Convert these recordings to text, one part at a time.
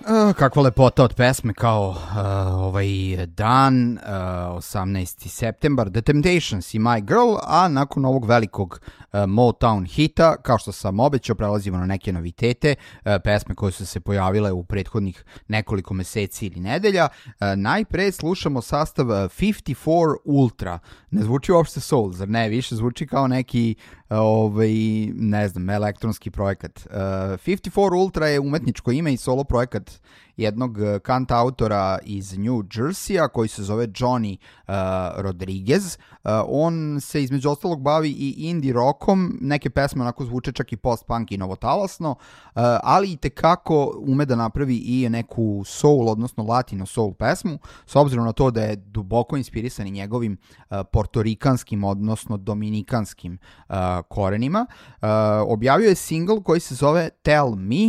Kakva lepota od pesme kao ovaj dan, 18. septembar, The Temptations i My Girl, a nakon ovog velikog Motown hita, kao što sam obećao, prelazimo na neke novitete, pesme koje su se pojavile u prethodnih nekoliko meseci ili nedelja. Najpre slušamo sastav 54 Ultra. Ne zvuči uopšte soul, zar ne? Više zvuči kao neki ne znam, elektronski projekat. 54 Ultra je umetničko ime i solo projekat jednog kantautora iz New Jersey-a koji se zove Johnny Rodriguez. On se između ostalog bavi i indie rockom, neke pesme onako zvuče čak i post-punk i novotalasno, ali i tekako ume da napravi i neku soul, odnosno latino soul pesmu, s obzirom na to da je duboko inspirisan i njegovim portorikanskim, odnosno dominikanskim korenima. Objavio je single koji se zove Tell Me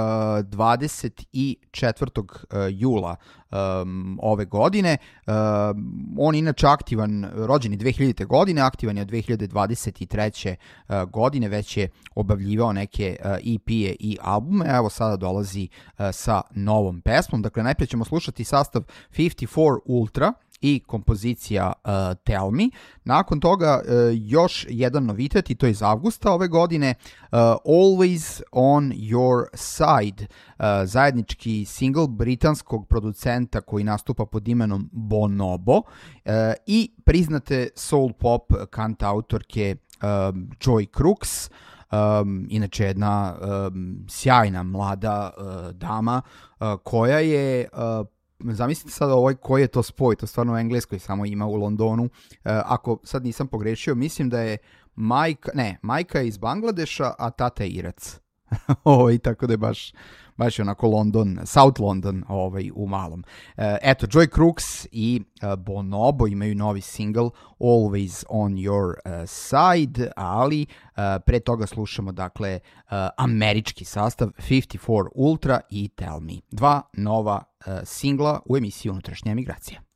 24. jula ove godine. On je inače aktivan, rođen je 2000. godine, aktivan je od 2023. godine, već je objavljivao neke EP-e i albume, evo sada dolazi sa novom pesmom. Dakle, najprije ćemo slušati sastav 54 Ultra i kompozicija Tell Me. Nakon toga još jedan novitet, i to je iz avgusta ove godine, Always on Your Side, zajednički single britanskog producenta koji nastupa pod imenom Bonobo i priznate soul pop kantautorke Joy Crooks, inače jedna sjajna mlada dama koja je zamislite sad koji je to spoj, to stvarno u engleskoj samo ima u Londonu. Ako sad nisam pogrešio, mislim da je majka je iz Bangladeša, a tata je Irac. Tako da je baš onako London, South London u malom. Eto, Joy Crooks i Bonobo imaju novi single Always on Your Side, ali pre toga slušamo dakle američki sastav 54 Ultra i Tell Me. Dva nova singla u emisiji Unutrašnja emigracija.